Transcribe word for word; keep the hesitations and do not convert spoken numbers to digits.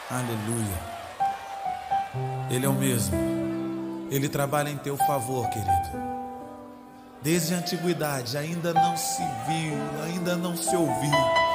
Aleluia. Ele é o mesmo. Ele trabalha em teu favor, querido. Desde a antiguidade ainda não se viu, ainda não se ouviu